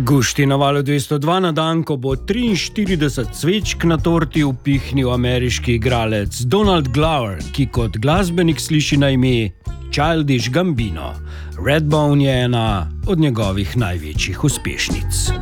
Gušti na valu 202 na dan, ko bo 43 svečk na torti upihnil ameriški igralec Donald Glover, ki kot glasbenik sliši na ime Childish Gambino. Redbone je ena od njegovih največjih uspešnic.